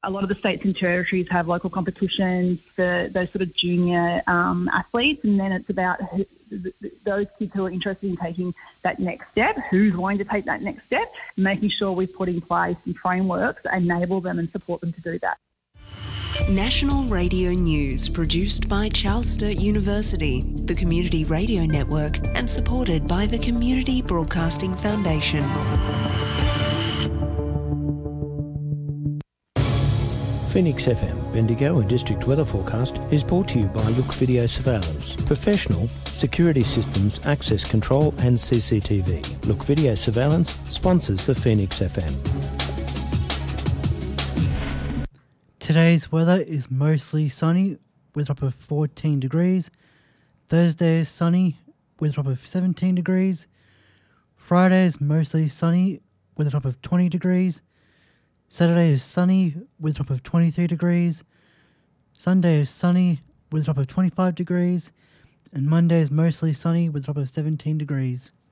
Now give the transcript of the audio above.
A lot of the states and territories have local competitions for those sort of junior athletes, and then it's about those kids who are interested in taking that next step, who's willing to take that next step, making sure we put in place some frameworks that enable them and support them to do that. National Radio News, produced by Charles Sturt University, the Community Radio Network, and supported by the Community Broadcasting Foundation. Phoenix FM, Bendigo and District Weather Forecast is brought to you by Look Video Surveillance. Professional security systems, access control and CCTV. Look Video Surveillance sponsors the Phoenix FM. Today's weather is mostly sunny with a top of 14 degrees. Thursday is sunny with a top of 17 degrees. Friday is mostly sunny with a top of 20 degrees. Saturday is sunny with a top of 23 degrees. Sunday is sunny with a top of 25 degrees. And Monday is mostly sunny with a top of 17 degrees.